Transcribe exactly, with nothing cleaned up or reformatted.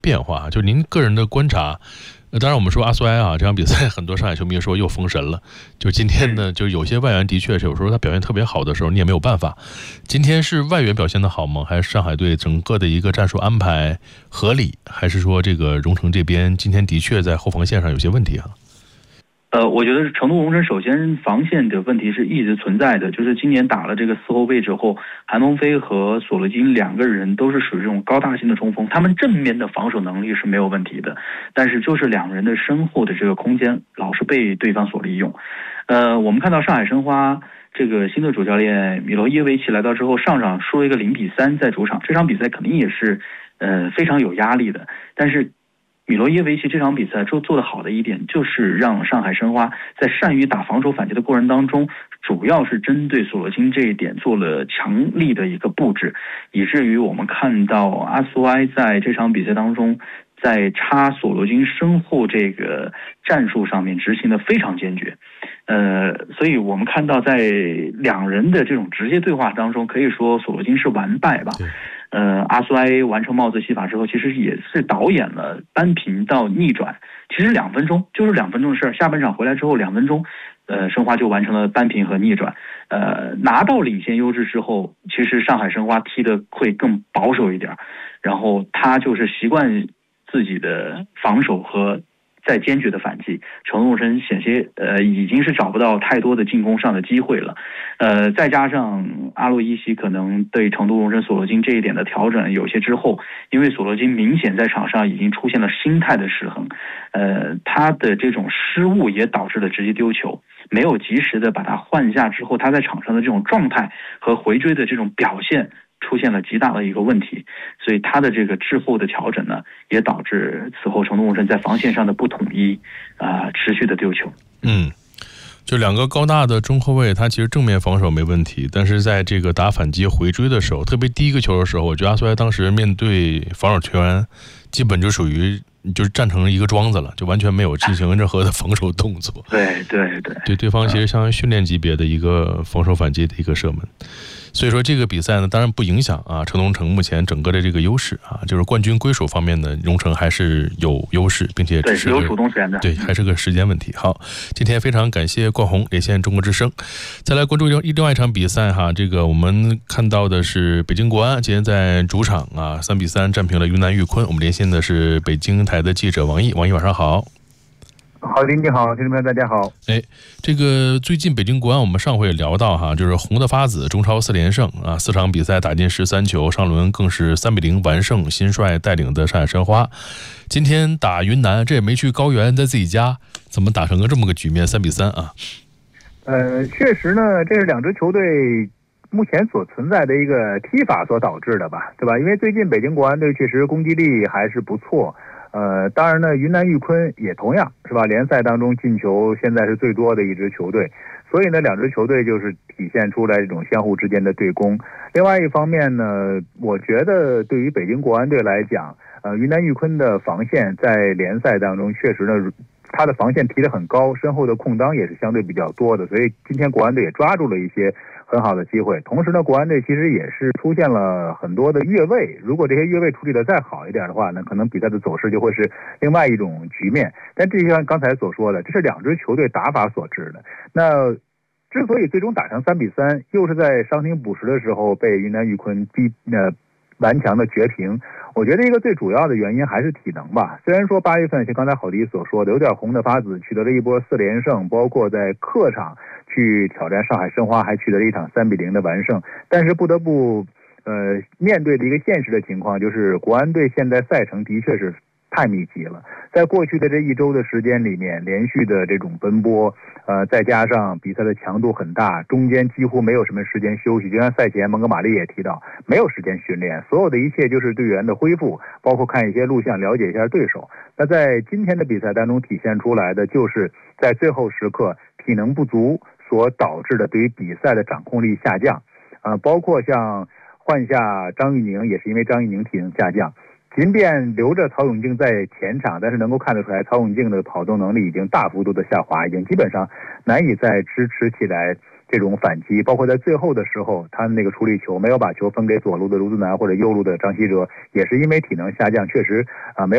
变化，就您个人的观察。呃，当然我们说阿苏埃啊，这场比赛很多上海球迷说又封神了。就今天呢，就有些外援的确是有时候他表现特别好的时候，你也没有办法。今天是外援表现的好吗？还是上海队整个的一个战术安排合理？还是说这个荣成这边今天的确在后防线上有些问题啊？ 呃，我觉得成都荣成首先防线的问题是一直存在的，就是今年打了这个四后卫之后，韩鹏飞和索勒金两个人都是属于这种高大型的中锋，他们正面的防守能力是没有问题的，但是就是两人的身后的这个空间老是被对方所利用。呃，我们看到上海申花这个新的主教练米罗耶维奇来到之后，上场输了一个零比三，在主场，这场比赛肯定也是呃非常有压力的，但是米罗耶维奇这场比赛做做得好的一点，就是让上海申花在善于打防守反击的过程当中，主要是针对索勒金这一点做了强力的一个布置，以至于我们看到阿苏埃在这场比赛当中，在插索罗金身后这个战术上面执行的非常坚决。呃，所以我们看到在两人的这种直接对话当中，可以说索罗金是完败吧。呃，阿苏埃完成帽子戏法之后，其实也是导演了扳平到逆转。其实两分钟就是两分钟的事儿，下半场回来之后两分钟，呃，申花就完成了扳平和逆转。呃，拿到领先优势之后，其实上海申花踢得会更保守一点，然后他就是习惯自己的防守和再坚决的反击，成都荣成险些呃已经是找不到太多的进攻上的机会了，呃，再加上阿洛伊西可能对成都荣成索罗金这一点的调整有些之后，因为索罗金明显在场上已经出现了心态的失衡，呃，他的这种失误也导致了直接丢球，没有及时的把他换下之后，他在场上的这种状态和回追的这种表现出现了极大的一个问题，所以他的这个滞后的调整呢，也导致此后成都荣成在防线上的不统一，啊、呃，持续的丢球。 嗯，就两个高大的中后卫，他其实正面防守没问题，但是在这个打反击回追的时候，特别第一个球的时候，我觉得阿苏埃当时面对防守球员，基本就属于就是站成一个桩子了，就完全没有进行任何的防守动作。 对对对， 对对方其实相当于训练级别的一个防守反击的一个射门。所以说这个比赛呢，当然不影响啊成都荣成目前整个的这个优势啊，就是冠军归属方面呢，荣成还是有优势，并且只是有主动权的， 对，还是个时间问题。好，今天非常感谢冠宏连线中国之声，再来关注另外一场比赛哈，这个我们看到的是北京国安今天在主场啊三比三战平了云南玉坤，我们连线的是北京台的记者王毅，王毅晚上好。 好的，你好，听众朋友大家好。 哎，这个最近北京国安我们上回也聊到哈，就是红的发紫，中超四连胜啊，四场比赛打进十三球，上轮更是三比零完胜新帅带领的上海申花。今天打云南，这也没去高原，在自己家，怎么打成个这么个局面，三比三啊？ 呃，确实呢，这是两支球队目前所存在的一个踢法所导致的吧，对吧？因为最近北京国安队确实攻击力还是不错。呃，当然呢，云南玉坤也同样是吧？联赛当中进球现在是最多的一支球队，所以呢，两支球队就是体现出来这种相互之间的对攻。另外一方面呢，我觉得对于北京国安队来讲，呃，云南玉坤的防线在联赛当中确实呢，他的防线提得很高，身后的空当也是相对比较多的，所以今天国安队也抓住了一些很好的机会。同时呢，国安队其实也是出现了很多的越位，如果这些越位处理的再好一点的话呢，可能比赛的走势就会是另外一种局面。但这就像刚才所说的，这是两支球队打法所致的。那之所以最终打成三比三，又是在伤停补时的时候被云南玉坤逼呃顽强的绝平，我觉得一个最主要的原因还是体能吧。虽然说八月份像刚才郝迪所说的有点红的发紫，取得了一波四连胜，包括在客场去挑战上海申花，还取得了一场三比零的完胜，但是不得不呃面对的一个现实的情况，就是国安队现在赛程的确是太密集了，在过去的这一周的时间里面，连续的这种奔波，呃，再加上比赛的强度很大，中间几乎没有什么时间休息。就像赛前蒙哥马利也提到，没有时间训练，所有的一切就是队员的恢复，包括看一些录像，了解一下对手。那在今天的比赛当中体现出来的，就是在最后时刻体能不足所导致的对于比赛的掌控力下降，呃，包括像换下张玉宁，也是因为张玉宁体能下降。即便留着曹永静在前场，但是能够看得出来，曹永静的跑动能力已经大幅度的下滑，已经基本上难以再支持起来这种反击。包括在最后的时候，他那个处理球没有把球分给左路的卢子南或者右路的张稀哲，也是因为体能下降，确实啊、呃、没有。